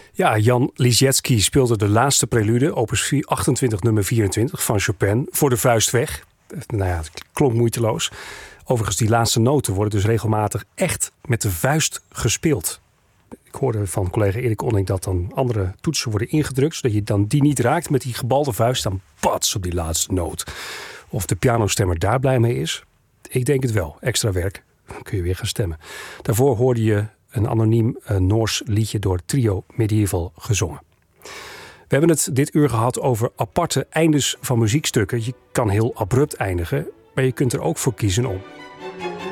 Ja, Jan Liszewski speelde de laatste prelude, opus 28 nummer 24 van Chopin, voor de vuist weg. Nou ja, het klonk moeiteloos. Overigens, die laatste noten worden dus regelmatig echt met de vuist gespeeld. Ik hoorde van collega Erik Onning dat dan andere toetsen worden ingedrukt, zodat je dan die niet raakt met die gebalde vuist, dan pats op die laatste noot. Of de pianostemmer daar blij mee is? Ik denk het wel. Extra werk. Dan kun je weer gaan stemmen. Daarvoor hoorde je een anoniem Noors liedje door Trio Medieval gezongen. We hebben het dit uur gehad over aparte eindes van muziekstukken. Je kan heel abrupt eindigen, maar je kunt er ook voor kiezen om